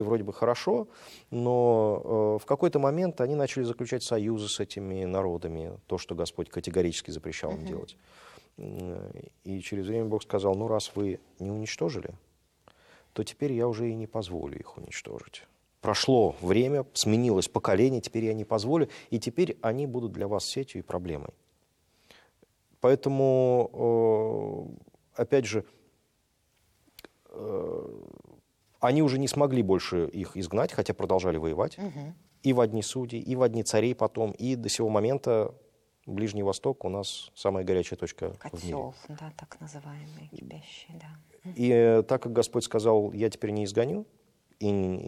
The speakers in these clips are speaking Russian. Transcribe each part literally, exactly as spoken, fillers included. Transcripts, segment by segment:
вроде бы хорошо, но э, в какой-то момент они начали заключать союзы с этими народами, то, что Господь категорически запрещал им uh-huh. делать. И через время Бог сказал, ну раз вы не уничтожили, то теперь я уже и не позволю их уничтожить. Прошло время, сменилось поколение, теперь я не позволю, и теперь они будут для вас сетью и проблемой. Поэтому, э, опять же, э, они уже не смогли больше их изгнать, хотя продолжали воевать. Угу. И в одни судьи, и в одни царей потом. И до сего момента Ближний Восток у нас самая горячая точка Котел, в мире. Да, так называемый, кипящий, да. И так как Господь сказал, я теперь не изгоню, и,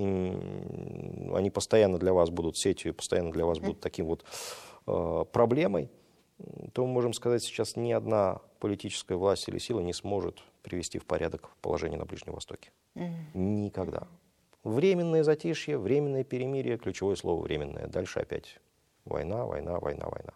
и они постоянно для вас будут сетью, и постоянно для вас будут таким вот э, проблемой, то мы можем сказать, сейчас ни одна политическая власть или сила не сможет привести в порядок положение на Ближнем Востоке. Mm-hmm. Никогда. Временное затишье, временное перемирие, ключевое слово временное. Дальше опять война, война, война, война.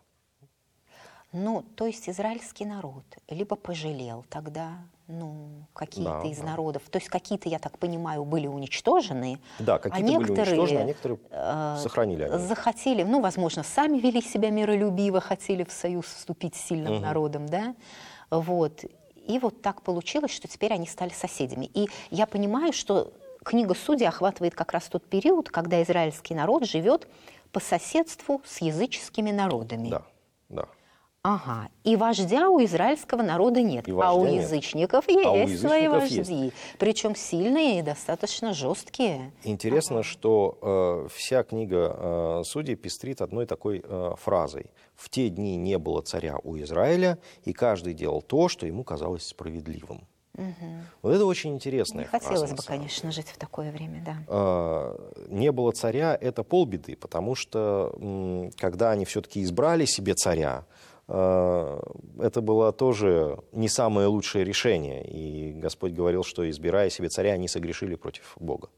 Ну, то есть израильский народ либо пожалел тогда, ну, какие-то да, из да. народов, то есть какие-то, я так понимаю, были уничтожены, да, какие-то а некоторые, были уничтожены, а некоторые э, сохранили. Они. Захотели, ну, возможно, сами вели себя миролюбиво, хотели в союз вступить с сильным угу. народом, да, вот. И вот так получилось, что теперь они стали соседями. И я понимаю, что книга Судей охватывает как раз тот период, когда израильский народ живет по соседству с языческими народами. Да, да. Ага, и вождя у израильского народа нет, а у язычников нет. есть а у язычников свои вожди, есть. Причем сильные и достаточно жесткие. Интересно, ага. что э, вся книга э, Судей пестрит одной такой э, фразой. В те дни не было царя у Израиля, и каждый делал то, что ему казалось справедливым. Угу. Вот это очень интересная Не фраза. Хотелось бы, конечно, жить в такое время, да. Э, не было царя, это полбеды, потому что м, когда они все-таки избрали себе царя, это было тоже не самое лучшее решение. И Господь говорил, что, избирая себе царя, они согрешили против Бога.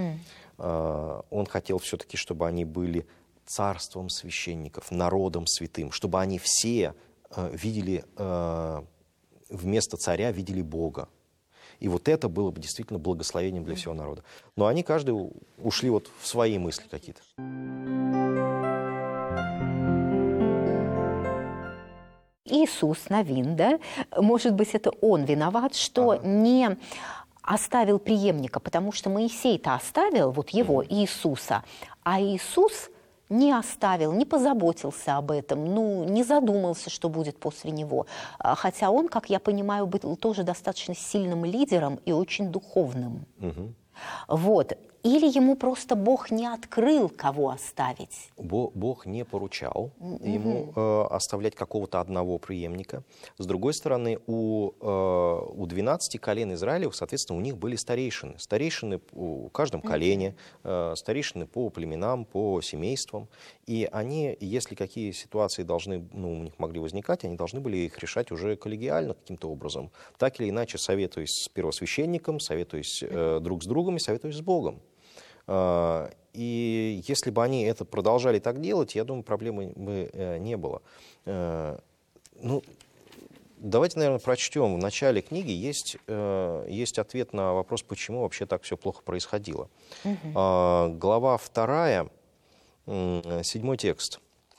Mm. Он хотел все-таки, чтобы они были царством священников, народом святым, чтобы они все видели, вместо царя видели Бога. И вот это было бы действительно благословением для всего народа. Но они каждый ушли вот в свои мысли какие-то. Иисус Навин, да, может быть, это он виноват, что ага. не оставил преемника, потому что Моисей-то оставил вот его, mm-hmm. Иисуса, а Иисус не оставил, не позаботился об этом, ну, не задумался, что будет после него. Хотя он, как я понимаю, был тоже достаточно сильным лидером и очень духовным. Mm-hmm. Вот. Или ему просто Бог не открыл, кого оставить? Бог не поручал mm-hmm. ему э, оставлять какого-то одного преемника. С другой стороны, у, э, у двенадцати колен Израилев, соответственно, у них были старейшины. Старейшины в каждом колене, э, старейшины по племенам, по семействам. И они, если какие ситуации должны, ну, у них могли возникать, они должны были их решать уже коллегиально каким-то образом. Так или иначе, советуясь с первосвященником, советуясь э, друг с другом и советуясь с Богом. И если бы они это продолжали так делать, я думаю, проблемы бы не было. Ну, давайте, наверное, прочтем. В начале книги есть, есть ответ на вопрос, почему вообще так все плохо происходило. Угу. Глава вторая, седьмой текст.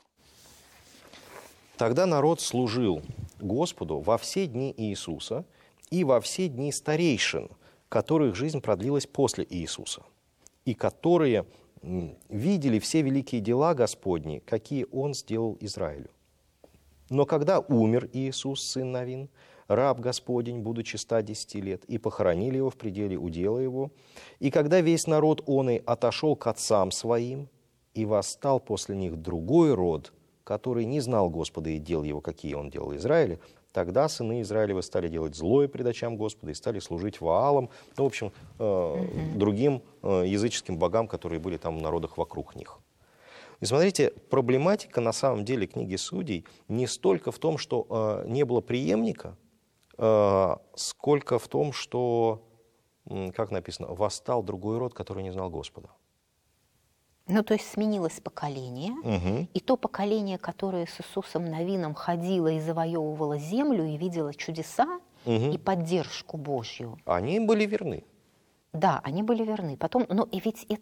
«Тогда народ служил Господу во все дни Иисуса и во все дни старейшин, которых жизнь продлилась после Иисуса, и которые видели все великие дела Господни, какие Он сделал Израилю. Но когда умер Иисус, сын Навин, раб Господень, будучи ста десяти лет, и похоронили его в пределе удела его, и когда весь народ он и отошел к отцам своим, и восстал после них другой род, который не знал Господа и дел его, какие Он делал Израиле, тогда сыны Израилевы стали делать злое пред очам Господа и стали служить Ваалам, ну, в общем, э, mm-hmm. другим э, языческим богам, которые были там в народах вокруг них. И смотрите, проблематика на самом деле книги Судей не столько в том, что э, не было преемника, э, сколько в том, что, э, как написано, восстал другой род, который не знал Господа. Ну, то есть сменилось поколение, угу. и то поколение, которое с Иисусом Навином ходило и завоевывало землю, и видело чудеса угу. и поддержку Божью. Они были верны. Да, они были верны. Потом, но и ведь это